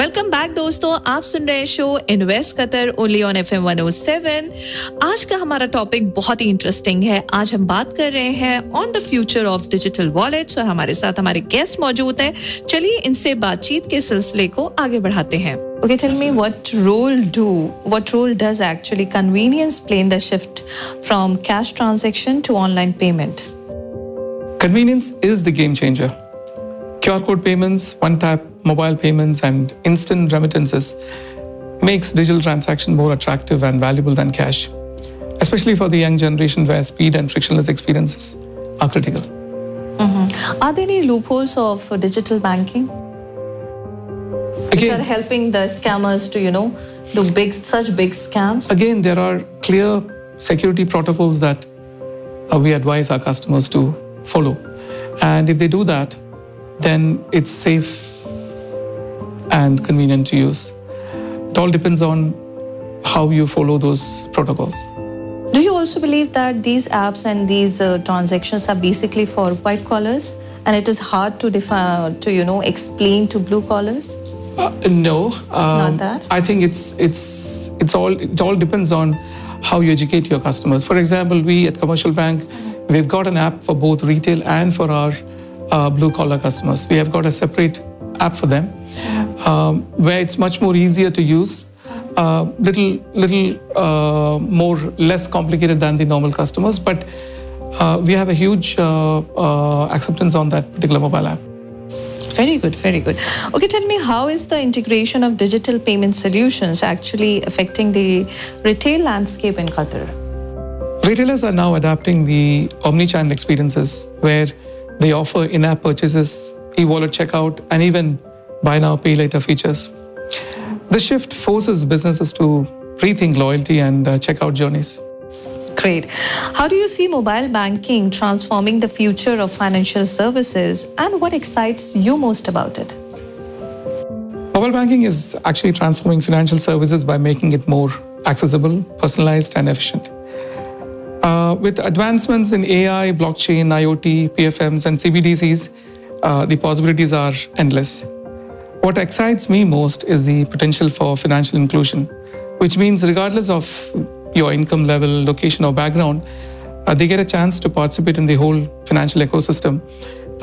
Welcome back दोस्तों, आप सुन रहे हैं show invest Qatar only on FM 107। आज का हमारा टॉपिक बहुत ही इंटरेस्टिंग है। आज हम बात कर रहे हैं on the future of digital wallets और हमारे साथ हमारे गेस्ट मौजूद हैं। चलिए इनसे बातचीत के सिलसिले को आगे बढ़ाते हैं। Okay, tell me what role does actually convenience play in the shift from cash transaction to online payment? Convenience is the game changer. QR code payments, one-tap mobile payments, and instant remittances makes digital transaction more attractive and valuable than cash, especially for the young generation where speed and frictionless experiences are critical. Are there any loopholes of digital banking which are helping the scammers to, do such big scams? Again, there are clear security protocols that we advise our customers to follow. And if they do that, then it's safe and convenient to use. It all depends on how you follow those protocols. Do you also believe that these apps and these transactions are basically for white collars and it is hard to explain to blue collars? No. Not that? I think it all depends on how you educate your customers. For example, we at Commercial Bank, we've got an app for both retail and for our blue collar customers. We have got a separate app for them where it's much more easier to use, less complicated than the normal customers, but we have a huge acceptance on that particular mobile app. Very good, very good. Okay, tell me, how is the integration of digital payment solutions actually affecting the retail landscape in Qatar? Retailers are now adapting the omni-channel experiences where they offer in-app purchases, e-wallet checkout, and even buy now, pay later features. This shift forces businesses to rethink loyalty and checkout journeys. Great. How do you see mobile banking transforming the future of financial services, and what excites you most about it? Mobile banking is actually transforming financial services by making it more accessible, personalized, and efficient. With advancements in AI, blockchain, IoT, PFMs, and CBDCs, the possibilities are endless. What excites me most is the potential for financial inclusion, which means regardless of your income level, location, or background, they get a chance to participate in the whole financial ecosystem